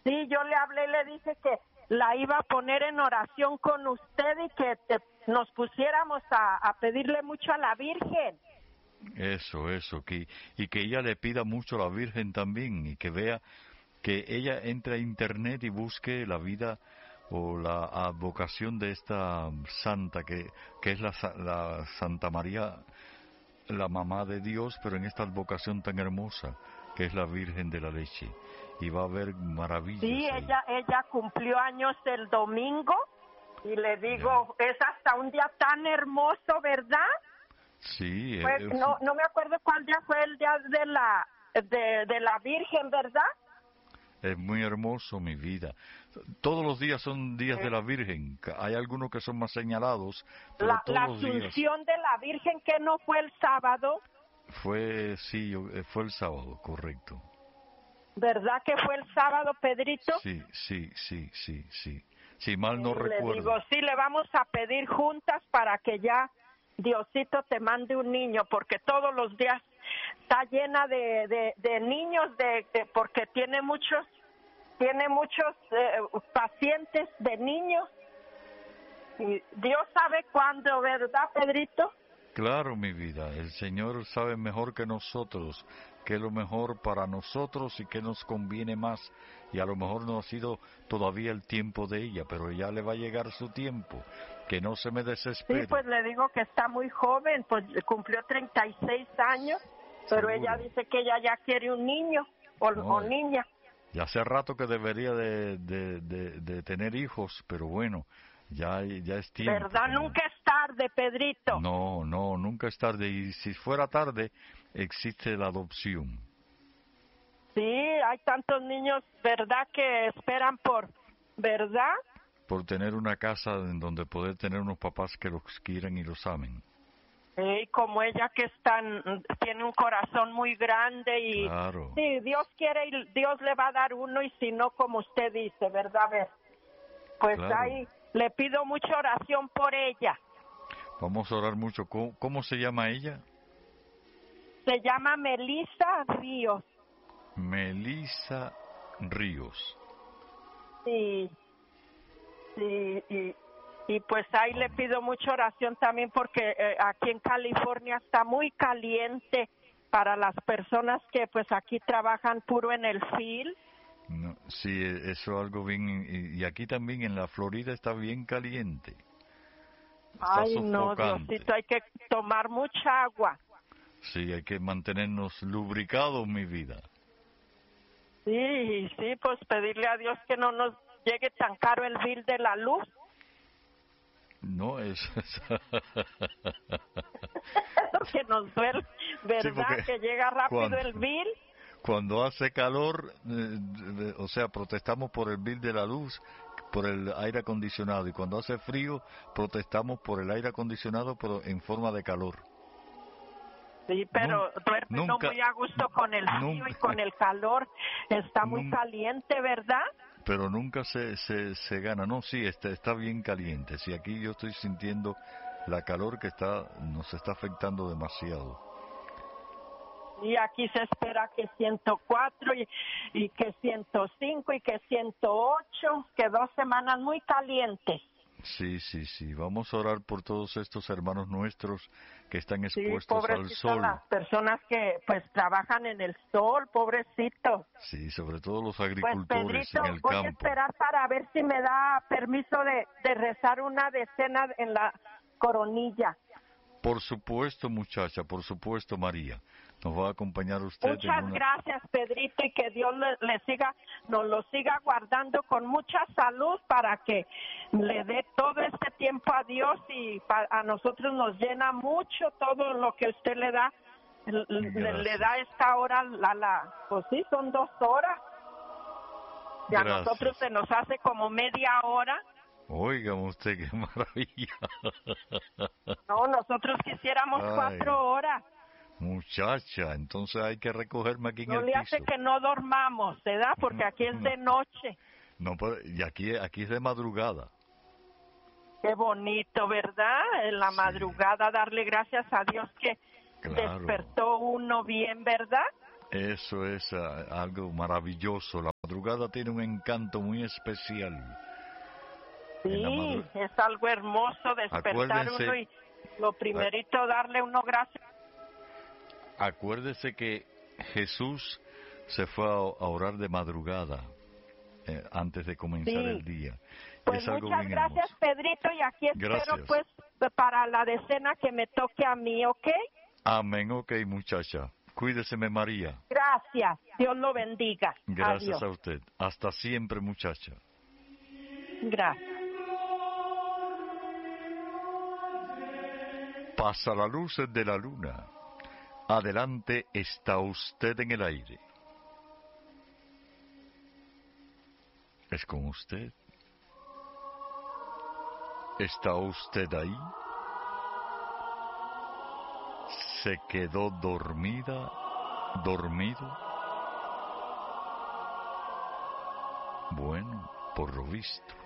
Sí, yo le hablé y le dije que la iba a poner en oración con usted y que nos pusiéramos a pedirle mucho a la Virgen. Eso, y que ella le pida mucho a la Virgen también y que vea que ella entre a internet y busque la vida o la advocación de esta santa que es la Santa María, la mamá de Dios, pero en esta advocación tan hermosa que es la Virgen de la Leche, y va a haber maravillas. Sí, ahí. ella cumplió años el domingo y le digo, es hasta un día tan hermoso, ¿verdad? Sí, Pues no me acuerdo cuál día fue el día de la Virgen, ¿verdad? es muy hermoso, mi vida. Todos los días son días de la Virgen. Hay algunos que son más señalados, pero todos la los días. La Asunción de la Virgen, que no fue el sábado. Fue el sábado, correcto. ¿Verdad que fue el sábado, Pedrito? Sí. Si mal no recuerdo. Le digo, sí, le vamos a pedir juntas para que ya Diosito te mande un niño, porque todos los días está llena de niños, porque tiene muchos pacientes de niños. Y Dios sabe cuándo, ¿verdad, Pedrito? Claro, mi vida, el Señor sabe mejor que nosotros qué es lo mejor para nosotros y qué nos conviene más, y a lo mejor no ha sido todavía el tiempo de ella, pero ya le va a llegar su tiempo, que no se me desespere. Sí, pues le digo que está muy joven, pues cumplió 36 años, pero ¿Seguro? ella dice que ella ya quiere un niño o niña. Ya hace rato que debería de tener hijos, pero bueno, ya es tiempo. ¿Verdad? Nunca es tarde, Pedrito. No, nunca es tarde. Y si fuera tarde, existe la adopción. Sí, hay tantos niños, ¿verdad?, que esperan ¿verdad? Por tener una casa en donde poder tener unos papás que los quieran y los amen. Y como ella que tiene un corazón muy grande y claro. Sí, Dios quiere y Dios le va a dar uno, y si no, como usted dice, ¿verdad? A ver, pues claro. Ahí le pido mucha oración por ella. Vamos a orar mucho. ¿Cómo se llama ella? Se llama Melissa Ríos. Melissa Ríos. Sí, y pues ahí le pido mucha oración también, porque aquí en California está muy caliente para las personas que pues aquí trabajan puro en el field. No, sí, eso es algo bien, y aquí también en la Florida está bien caliente. Está sofocante. No, Diosito, hay que tomar mucha agua. Sí, hay que mantenernos lubricados, mi vida. Sí, pues pedirle a Dios que no nos llegue tan caro el bill de la luz. No, es... que nos duele, ¿verdad? Sí, que llega rápido el bill. Cuando hace calor, o sea, protestamos por el bill de la luz, por el aire acondicionado, y cuando hace frío, protestamos por el aire acondicionado, pero en forma de calor. Sí, pero duerme no muy a gusto con el frío y con el calor. Está muy caliente, ¿verdad? Pero nunca se gana. No, sí, está bien caliente. Sí, aquí yo estoy sintiendo la calor que nos está afectando demasiado. Y aquí se espera que 104 y que 105 y que 108, que 2 semanas muy calientes. Sí. Vamos a orar por todos estos hermanos nuestros que están expuestos al sol. Las personas que pues trabajan en el sol, pobrecito. Sí, sobre todo los agricultores, pues, Pedrito, en el voy campo. A esperar para ver si me da permiso de rezar una decena en la coronilla. Por supuesto, muchacha, por supuesto, María. Nos va a acompañar usted. Muchas gracias, Pedrito, y que Dios nos lo siga guardando con mucha salud para que le dé todo este tiempo a Dios, y a nosotros nos llena mucho todo lo que usted le da. Le da esta hora, pues sí, son 2 horas. Y a nosotros se nos hace como media hora. Óigame usted, qué maravilla. No, nosotros quisiéramos 4 horas. Muchacha, entonces hay que recogerme aquí en el piso. No le hace que no dormamos, ¿verdad? Porque aquí es de noche. No, y aquí es de madrugada. Qué bonito, ¿verdad? En la madrugada darle gracias a Dios que despertó uno bien, ¿verdad? Eso es algo maravilloso. La madrugada tiene un encanto muy especial. Sí, es algo hermoso despertar Acuérdense, uno y lo primerito darle uno gracias. Acuérdese que Jesús se fue a orar de madrugada antes de comenzar el día. Pues es algo muchas bien gracias, hermoso. Pedrito, y aquí espero Gracias. pues para la decena que me toque a mí, ¿ok? Amén, ok, muchacha. Cuídeseme, María. Gracias, Dios lo bendiga. Gracias Adiós. a usted. Hasta siempre, muchacha. Gracias. Pasa la luz de la luna. Adelante está usted en el aire. ¿Es con usted? ¿Está usted ahí? ¿Se quedó dormida, dormido? Bueno, por lo visto.